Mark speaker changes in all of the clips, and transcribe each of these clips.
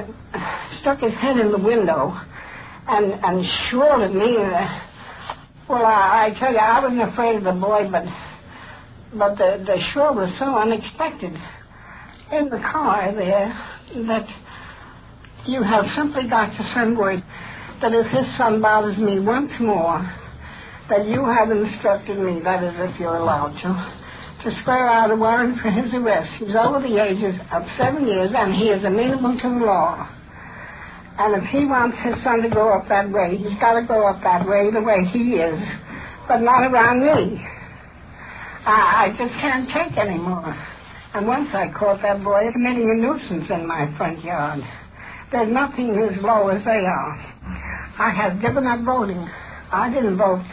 Speaker 1: stuck his head in the window and shrilled at me. Well, I tell you, I wasn't afraid of the boy, but the shrill was so unexpected in the car there that you have simply got to send word that if his son bothers me once more, that you have instructed me, that is, if you're allowed to swear out a warrant for his arrest. He's over the ages of 7 years, and he is amenable to the law. And if he wants his son to grow up that way, he's got to grow up that way, the way he is, but not around me. I just can't take any more. And once I caught that boy committing a nuisance in my front yard. There's nothing as low as they are. I have given up voting. I didn't vote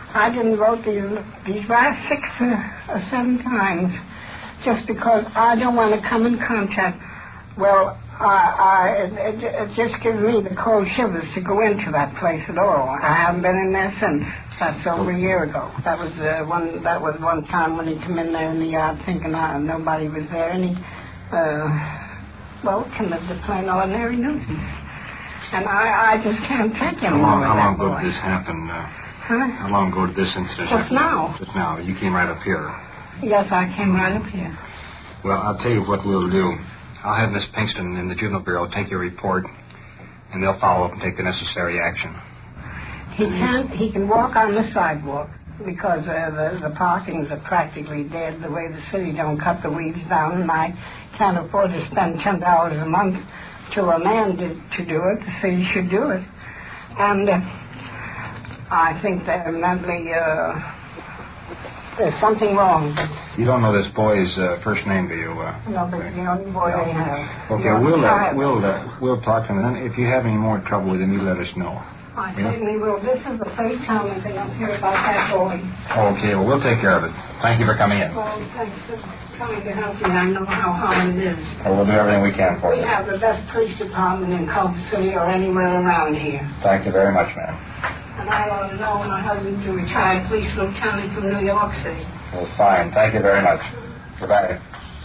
Speaker 1: these last 6 or 7 times just because I don't want to come in contact. Well, it just gives me the cold shivers to go into that place at all. I haven't been in there since. That's over a year ago. That was one time when he came in there in the yard thinking nobody was there, and he committed a plain ordinary nuisance. And I just can't take him.
Speaker 2: How long ago did this happen?
Speaker 1: Huh?
Speaker 2: How long ago did this incident
Speaker 1: happen?
Speaker 2: Just now. You came right up here.
Speaker 1: Yes, I came right up here.
Speaker 2: Well, I'll tell you what we'll do. I'll have Miss Pinkston in the Juvenile Bureau take your report, and they'll follow up and take the necessary action.
Speaker 1: He can walk on the sidewalk because the parkings are practically dead. The way the city don't cut the weeds down, and I can't afford to spend $10 a month to a man to do it. The city should do it. And I think that mentally there's something wrong.
Speaker 2: You don't know this boy's first name, do you?
Speaker 1: No, but the only boy they have.
Speaker 2: Okay, we'll talk to him. And if you have any more trouble with him, you let us know.
Speaker 1: I certainly will. This is the first time I've been up here about that boy.
Speaker 2: Okay, well, we'll take care of it. Thank you for coming in.
Speaker 1: Well, thanks for trying to help me. I know how hard it is.
Speaker 2: Well, we'll do everything we can for you.
Speaker 1: We have the best police department in Culver City or anywhere around here.
Speaker 2: Thank you very much, ma'am.
Speaker 1: And I ought to know my husband's a retired police lieutenant from New York City.
Speaker 2: Well, fine. Thank you very much. Goodbye.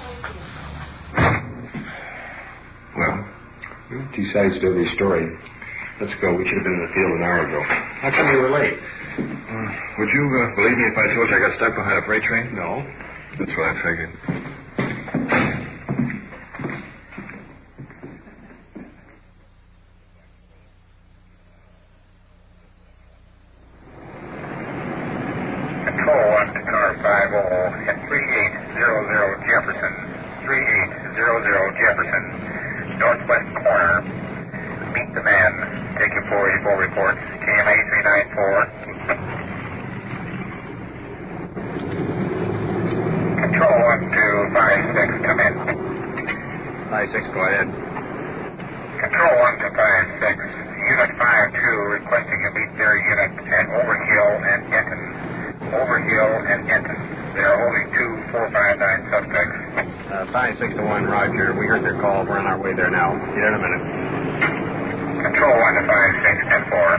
Speaker 2: Well, two sides to every story. Let's go. We should have been in the field an hour ago. How come you were late?
Speaker 3: Would you believe me if I told you I got stuck behind a freight train?
Speaker 2: No.
Speaker 3: That's what I figured.
Speaker 4: Control 1 to car 50 at 3800 Jefferson. 3800 Jefferson. Northwest corner. Meet the man. Take your 484 reports. KMA 394. Control 1 to 56, come in.
Speaker 2: 56, go ahead.
Speaker 4: Control 1 to 56. Unit 52 requesting you meet their unit at Overhill and Enton. Overhill and Enton. They are holding 2 459 suspects.
Speaker 2: 56 to 1, Roger. We heard their call. We're on our way there now. Get in a minute.
Speaker 4: Control 1 to 56, 10-4.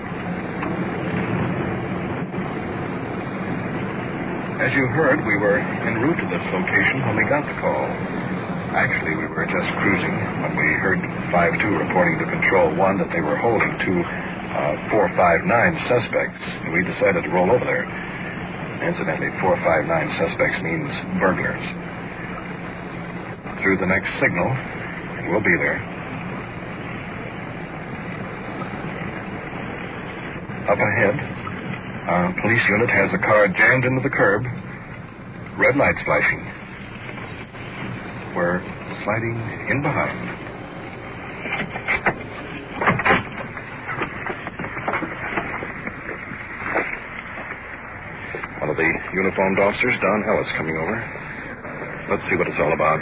Speaker 3: As you heard, we were en route to this location when we got the call. Actually, we were just cruising when we heard 52 reporting to Control 1 that they were holding 2 459 suspects, and we decided to roll over there. Incidentally, 459 suspects means burglars. Through the next signal, and we'll be there. Up ahead, our police unit has a car jammed into the curb. Red lights flashing. We're sliding in behind. One of the uniformed officers, Don Ellis, coming over. Let's see what it's all about.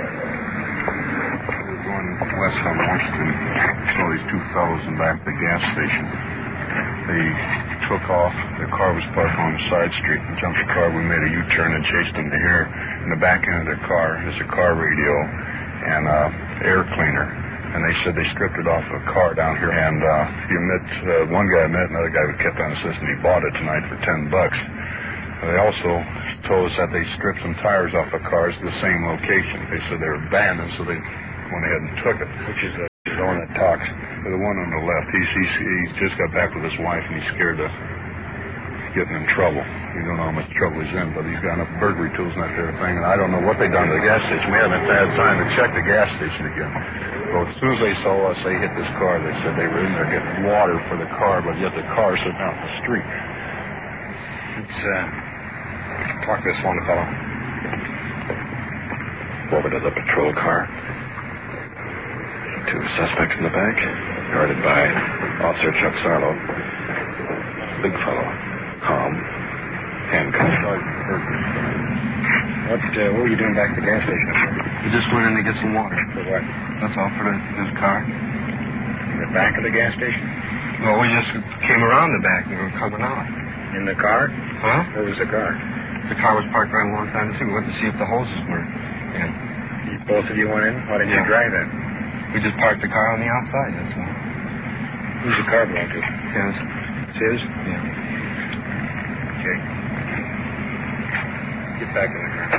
Speaker 5: We're going west on Washington. Saw these two fellows in back of the gas station. They took off. Their car was parked on the side street. We jumped the car. We made a U-turn and chased them to here. In the back end of their car is a car radio and air cleaner. And they said they stripped it off a car down here. And one guy met another guy who kept on insisting he bought it tonight for $10. They also told us that they stripped some tires off of cars at the same location. They said they were abandoned, so they went ahead and took it, which is
Speaker 3: He's the one that talks.
Speaker 5: The one on the left, he just got back with his wife, and he's scared of getting in trouble. We don't know how much trouble he's in, but he's got enough burglary tools and that kind of thing, and I don't know what they done to the gas station. We haven't had time to check the gas station again. Well, as soon as they saw us, they hit this car. They said they were in there getting water for the car, but yet the car's sitting out in the street.
Speaker 2: Let's talk to this one fellow.
Speaker 3: Over to the patrol car. 2 suspects in the back, guarded by Officer Chuck Sarlo. Big fellow, calm, handcuffed.
Speaker 2: What were you doing back at the gas station?
Speaker 6: We just went in to get some water.
Speaker 2: For what?
Speaker 6: That's all for his car.
Speaker 2: In the back of the gas station?
Speaker 6: Well, we just came around the back and we were coming out.
Speaker 2: In the car?
Speaker 6: Huh?
Speaker 2: Where was the car?
Speaker 6: The car was parked right alongside the street. We went to see if the hoses were in.
Speaker 2: Both of you went in? Why didn't you drive in?
Speaker 6: We just parked the car on the outside, that's all.
Speaker 2: Who's the car belong to?
Speaker 6: His.
Speaker 2: It's his?
Speaker 6: Yeah.
Speaker 2: Okay. Get back in the car.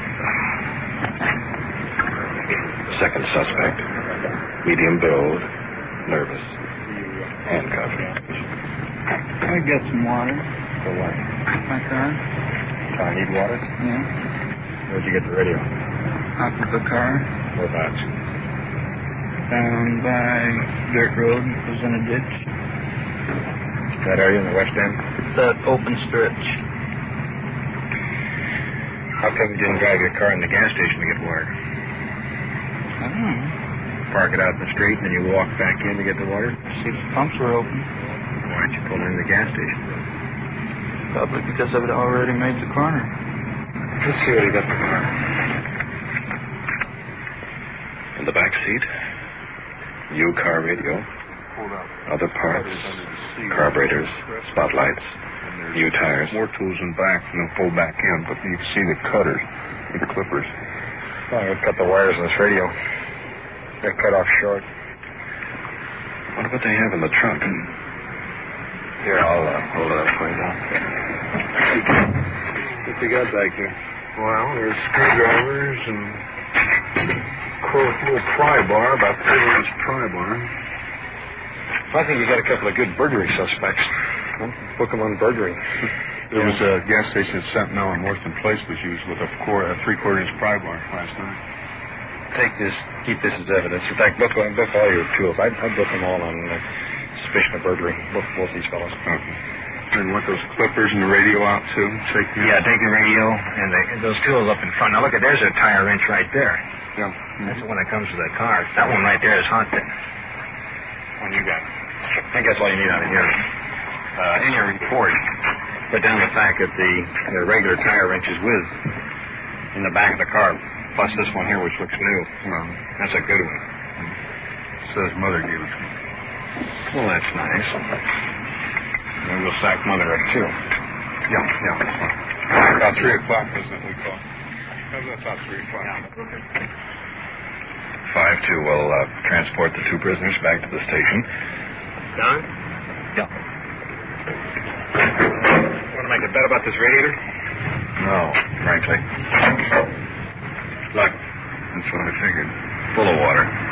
Speaker 3: Second suspect, medium build, nervous, handcuffed.
Speaker 7: I get some water.
Speaker 2: For what?
Speaker 7: My car.
Speaker 2: I need water?
Speaker 7: Yeah.
Speaker 2: Where'd you get the radio?
Speaker 7: Off of the car.
Speaker 2: Whereabouts?
Speaker 7: Down by dirt road. It was in a ditch.
Speaker 2: That area in the west end?
Speaker 7: That open stretch.
Speaker 2: How come you didn't drive your car in the gas station to get water?
Speaker 7: I don't know.
Speaker 2: Park it out in the street and then you walk back in to get the water?
Speaker 7: See, the pumps were open.
Speaker 2: Why didn't you pull in the gas station?
Speaker 7: Probably because I had already made the corner.
Speaker 2: Let's see what he got in the car.
Speaker 3: In the back seat, new car radio, other parts, carburetors, spotlights, new tires.
Speaker 5: More tools in back, and they'll pull back in, but you can see the cutters, the clippers.
Speaker 2: Oh, we cut the wires in this radio. They're cut off short.
Speaker 3: What about they have in the trunk?
Speaker 2: Here, I'll hold it up for you now.
Speaker 5: What you got back here?
Speaker 2: Well, there's screwdrivers and
Speaker 5: Little pry bar, about 3-inch pry bar.
Speaker 2: I think you got a couple of good burglary suspects. Well, book them on burglary.
Speaker 5: There was a gas station at Sentinel and Worston Place was used with a 3/4-inch pry bar last night.
Speaker 2: Take this, keep this as evidence. In fact, book all your tools. I'd book them all on suspicion of burglary. Both these fellows.
Speaker 5: Okay. And want those clippers and the radio out, too? Take
Speaker 2: the radio and those tools up in front. Now, look, there's a tire wrench right there.
Speaker 5: Yeah.
Speaker 2: That's the one that comes with that car. That one right there is haunted. One you got. I think that's all you need out of here. In your report, put down the fact that the regular tire wrench is in the back of the car, plus this one here, which looks new.
Speaker 5: Well,
Speaker 2: That's a good one.
Speaker 5: says Mother gave it to me.
Speaker 2: Well, that's nice. Maybe we'll sack Mother at 2.
Speaker 5: Yeah. About 3 o'clock, isn't it, we call? That's about 3 o'clock.
Speaker 2: Yeah.
Speaker 3: 5-2 will transport the 2 prisoners back to the station.
Speaker 2: Don?
Speaker 3: Yeah.
Speaker 2: Want to make a bet about this radiator?
Speaker 3: No, frankly.
Speaker 2: Look.
Speaker 3: That's what I figured. Full of water.